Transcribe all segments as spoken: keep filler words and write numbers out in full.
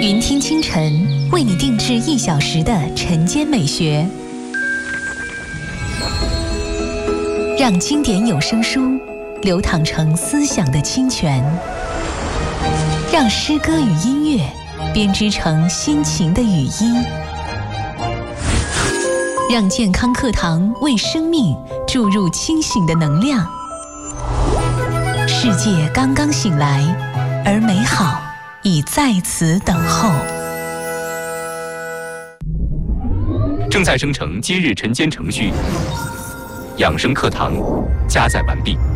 云听清晨为你定制一小时的晨间美学，让经典有声书流淌成思想的清泉，让诗歌与音乐编织成心情的语音，让健康课堂为生命注入清醒的能量。世界刚刚醒来，而美好已在此等候。 正在生成今日晨间程序，养生课堂加载完毕。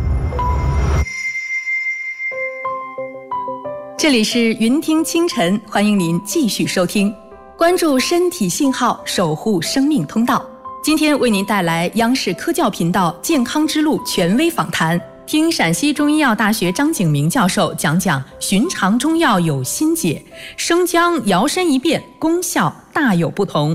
这里是云听清晨，欢迎您继续收听，关注身体信号，守护生命通道。今天为您带来央视科教频道健康之路权威访谈，听陕西中医药大学张景明教授讲讲寻常中药有新解，生姜摇身一变，功效大有不同。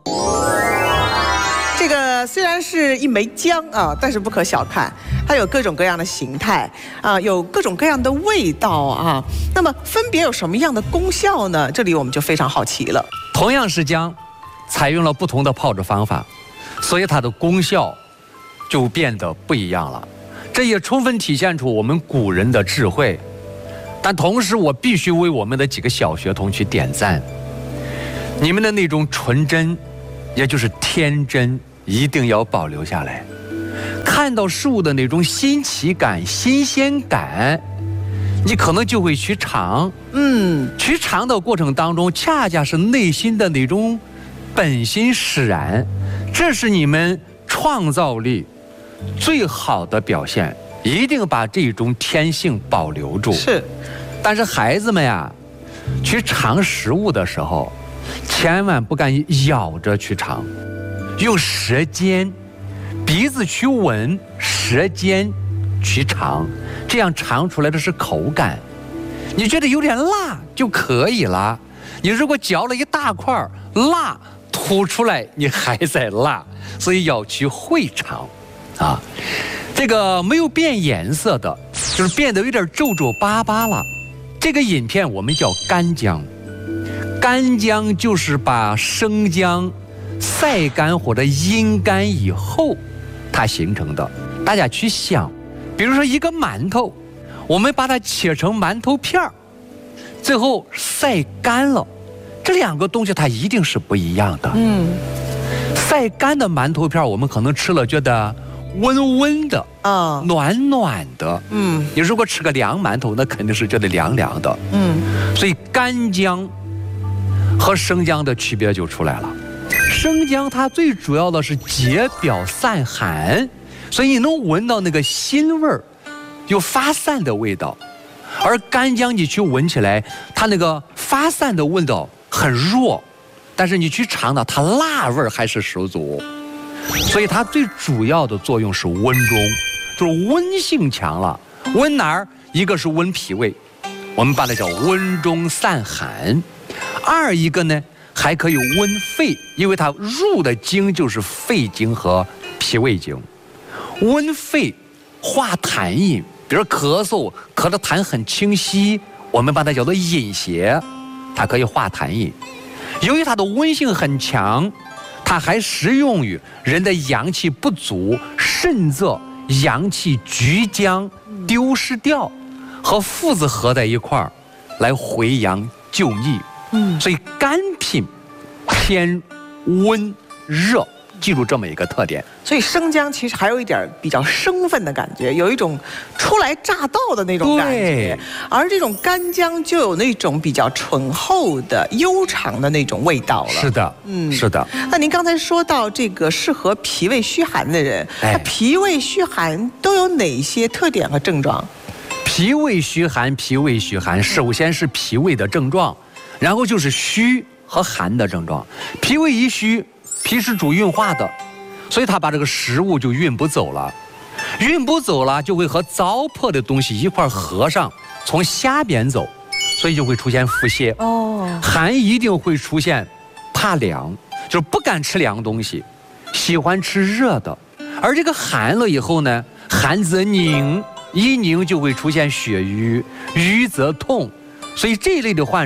这个虽然是一枚姜啊，但是不可小看，它有各种各样的形态啊，有各种各样的味道啊。那么分别有什么样的功效呢？这里我们就非常好奇了。 同样是姜，采用了不同的泡制方法，所以它的功效就变得不一样了。这也充分体现出我们古人的智慧。但同时，我必须为我们的几个小学童去点赞，你们的那种纯真，也就是天真，一定要保留下来。看到事物的那种新奇感、新鲜感，你可能就会去尝。嗯，去尝的过程当中，恰恰是内心的那种本心使然，这是你们创造力最好的表现。一定把这种天性保留住。 是， 但是孩子们呀，去尝食物的时候，千万不敢咬着去尝，用舌尖、鼻子去闻，舌尖去尝，这样尝出来的是口感。你觉得有点辣就可以了。你如果嚼了一大块辣，吐出来你还在辣，所以要去会尝啊。这个没有变颜色的，就是变得有点皱皱巴巴了，这个饮片我们叫干姜。干姜就是把生姜晒干或者阴干以后它形成的。大家去想，比如说一个馒头，我们把它切成馒头片儿，最后晒干了，这两个东西它一定是不一样的。嗯，晒干的馒头片我们可能吃了觉得温温的啊，暖暖的。嗯，你如果吃个凉馒头，那肯定是觉得凉凉的。嗯，所以干姜和生姜的区别就出来了。生姜它最主要的是解表散寒，所以你能闻到那个辛味儿，有发散的味道。而干姜你去闻起来，它那个发散的味道很弱，但是你去尝到它辣味还是十足。所以它最主要的作用是温中，就是温性强了。温哪儿？一个是温脾胃，我们把它叫温中散寒。二一个呢，还可以温肺，因为它入的经就是肺经和脾胃经。温肺化痰饮，比如咳嗽，咳的痰很清晰，我们把它叫做饮邪，它可以化痰饮。由于它的温性很强，它还适用于人的阳气不足，甚至阳气局将丢失掉，和附子合在一块儿来回阳救逆。嗯，所以肝品偏温热，记住这么一个特点。 所以生姜其实还有一点比较生分的感觉，有一种初来乍到的那种感觉，而这种干姜就有那种比较醇厚的悠长的那种味道了。 是的，嗯，是的。 那您刚才说到这个适合脾胃虚寒的人，那脾胃虚寒都有哪些特点和症状？ 脾胃虚寒，脾胃虚寒，首先是脾胃的症状，然后就是虚和寒的症状。脾胃一虚，脾是主运化的，所以他把这个食物就运不走了，运不走了就会和糟粕的东西一块合上，从下边走，所以就会出现腹泻。哦，寒一定会出现怕凉，就是不敢吃凉东西，喜欢吃热的。而这个寒了以后呢，寒则凝，一凝就会出现血瘀，瘀则痛，所以这一类的患者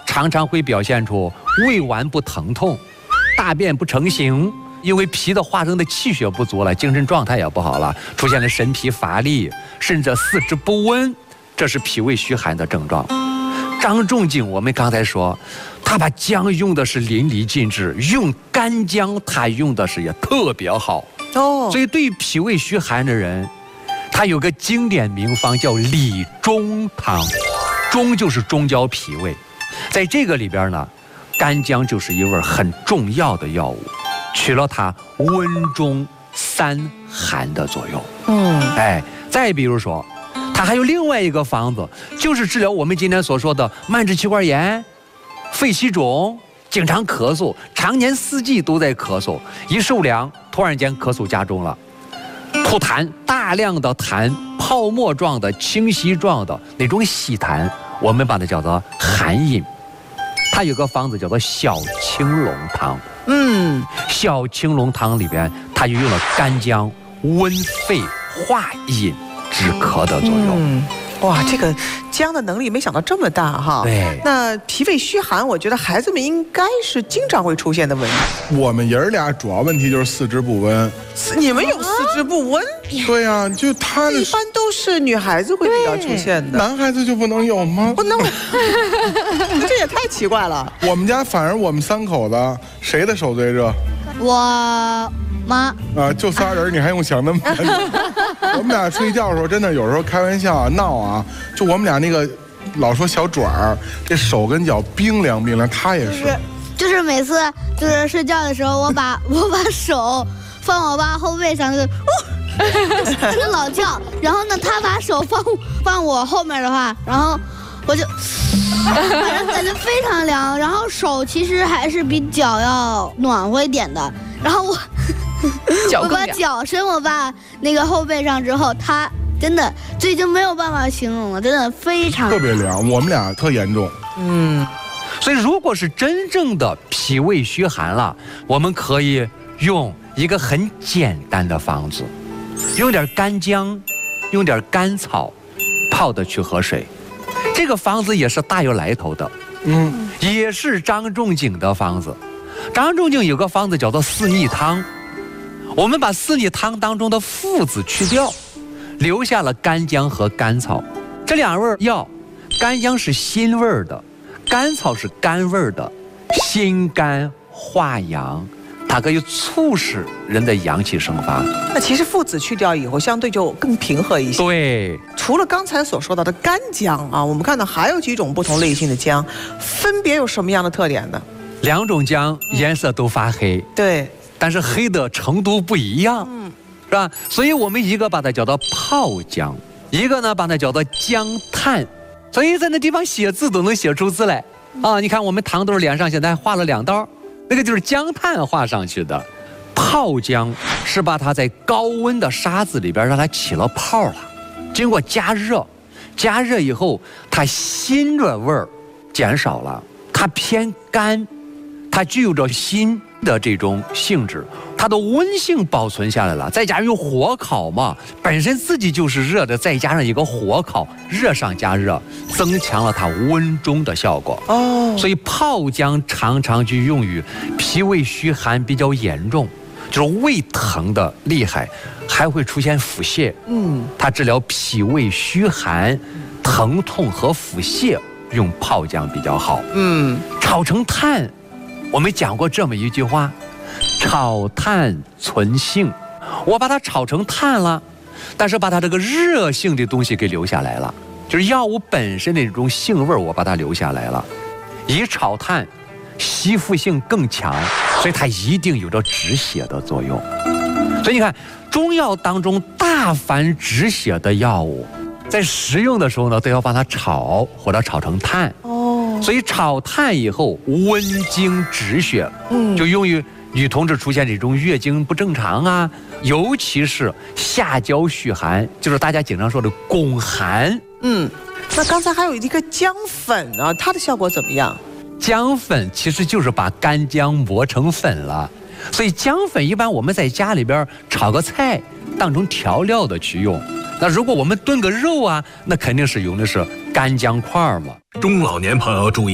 常常会表现出胃脘不疼痛、大便不成形，因为脾的化生的气血不足了，精神状态也不好了，出现了神疲乏力，甚至四肢不温，这是脾胃虚寒的症状。张仲景我们刚才说，他把姜用的是淋漓尽致，用干姜他用的是也特别好哦。所以对于脾胃虚寒的人，他有个经典名方叫理中汤，中就是中焦脾胃，在这个里边呢，干姜就是一味很重要的药物，起了它温中散寒的作用。嗯，哎，再比如说，它还有另外一个方子，就是治疗我们今天所说的慢支气管炎、肺气肿，经常咳嗽，常年四季都在咳嗽，一受凉突然间咳嗽加重了，吐痰，大量的痰，泡沫状的、清晰状的那种稀痰，我们把它叫做寒饮。它有个方子叫做小青龙汤，嗯，小青龙汤里边它就用了干姜温肺化饮止咳的作用。嗯， 哇，这个姜的能力没想到这么大哈。 对， 那脾胃虚寒，我觉得孩子们应该是经常会出现的问题。 我们爷儿俩主要问题就是四肢不温。 你们有四肢不温？ 对呀、啊，就他的一般都是女孩子会比较出现的， 男孩子就不能有吗？ 不能，这也太奇怪了。 我们家反而我们三口子，谁的手最热？ 我妈啊，就仨人，你还用想那么？我们俩睡觉的时候，真的有时候开玩笑啊、闹啊，就我们俩那个老说小爪儿，这手跟脚冰凉冰凉，他也是。 就是每次就是睡觉的时候，我把我把手放我爸后背上，就是呜，就老叫。然后呢，他把手放放我后面的话，然后我就，反正感觉非常凉。然后手其实还是比脚要暖和一点的。然后我。我把脚伸我爸那个后背上之后，他真的这已经没有办法形容了，真的非常特别凉。我们俩特严重， 嗯，所以如果是真正的脾胃虚寒了，我们可以用一个很简单的方子，用点干姜，用点甘草，泡的去河水。这个方子也是大有来头的，嗯，也是张仲景的方子。张仲景有个方子叫做四逆汤。我们把四逆汤当中的附子去掉，留下了干姜和甘草这两味药。干姜是辛味的，甘草是甘味的，辛甘化阳，它可以促使人的阳气生发。 那其实附子去掉以后，相对就更平和一些。 对， 除了刚才所说到的干姜啊，我们看到还有几种不同类型的姜，分别有什么样的特点呢？ 两种姜颜色都发黑， 对。 但是黑的程度不一样，嗯，是吧？所以我们一个把它叫做泡姜，一个呢把它叫做姜炭，所以在那地方写字都能写出字来啊！你看我们糖豆脸上现在画了两道，那个就是姜炭画上去的。泡姜是把它在高温的沙子里边让它起了泡了，经过加热，加热以后它辛的味儿减少了，它偏干，它具有着辛的这种性质，它的温性保存下来了，再加上用火烤嘛，本身自己就是热的，再加上一个火烤，热上加热，增强了它温中的效果。哦，所以泡姜常常就用于脾胃虚寒比较严重，就是胃疼的厉害，还会出现腹泻。嗯，它治疗脾胃虚寒、疼痛和腹泻用泡姜比较好。嗯，炒成炭。我们讲过这么一句话，炒炭存性，我把它炒成炭了，但是把它这个热性的东西给留下来了，就是药物本身的这种性味我把它留下来了。一炒炭吸附性更强，所以它一定有着止血的作用。所以你看中药当中大凡止血的药物，在食用的时候呢，都要把它炒或者炒成炭。所以炒炭以后温经止血，嗯，就用于女同志出现这种月经不正常啊，尤其是下焦虚寒，就是大家经常说的宫寒。嗯， 那刚才还有一个姜粉啊，它的效果怎么样？ 姜粉其实就是把干姜磨成粉了，所以姜粉一般我们在家里边炒个菜当成调料的去用。那如果我们炖个肉啊，那肯定是用的是干姜块嘛。 中老年朋友注意了，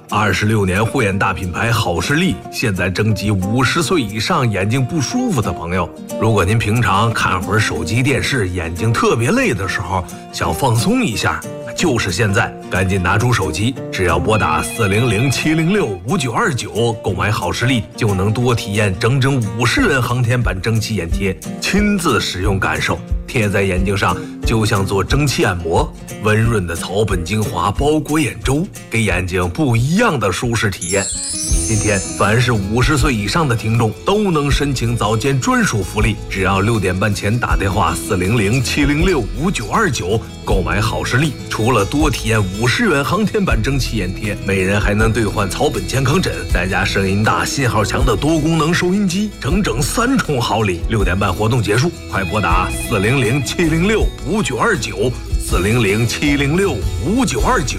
二十六年护眼大品牌好视力现在征集五十岁以上眼睛不舒服的朋友。如果您平常看会儿手机电视，眼睛特别累的时候，想放松一下，就是现在，赶紧拿出手机，只要拨打四零零七零六五九二九购买好视力，就能多体验整整五十元航天版蒸汽眼贴，亲自使用感受，贴在眼睛上就像做蒸汽按摩，温润的草本精华包裹眼周，给眼睛不一样的舒适体验。今天凡是五十岁以上的听众都能申请早间专属福利，只要六点半前打电话四零零七零六五九二九购买好视力，除了多体验五十元航天版蒸汽眼贴，每人还能兑换草本健康枕，再加声音大、信号强的多功能收音机，整整三重好礼。六点半活动结束，快拨打四零零七零六五九二九四零零七零六五九二九。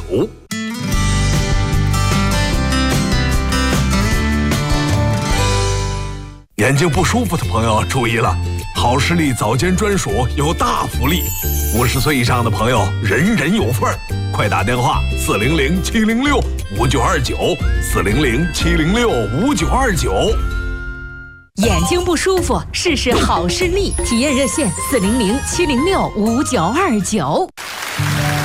眼睛不舒服的朋友注意了，好视力早间专属有大福利，五十岁以上的朋友人人有份儿，快打电话四零零七零六五九二九四零零七零六五九二九。 眼睛不舒服，试试好视力，体验热线四零零七零六五九二九。